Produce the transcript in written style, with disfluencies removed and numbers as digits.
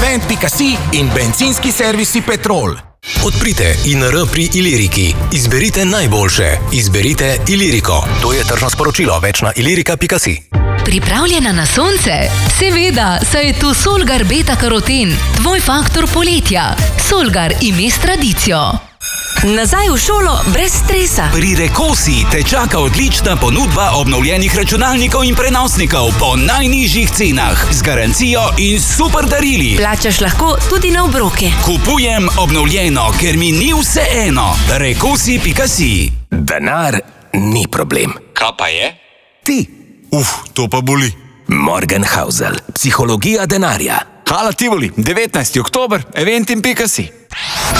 Vent.si in bencinski servisi Petrol. Odprite INR pri Iliriki. Izberite najboljše. Izberite Iliriko. To je tržno sporočilo. Več na ilirika.si. Pripravljena na sonce? Seveda, saj je tu Solgar Beta Karoten, tvoj faktor poletja. Solgar ime s tradicijo. Nazaj v šolo brez stresa. Pri Rekosi te čaka odlična ponudba obnovljenih računalnikov in prenosnikov po najnižjih cenah, z garancijo in super darili. Plačaš lahko tudi na obroke. Kupujem obnovljeno, ker mi ni vseeno. Rekosi.si. Denar ni problem. Kaj pa je? Ti. To pa boli. Morgenhausel. Psihologija denarja. Hala Tivoli, 19. oktober, eventim.si.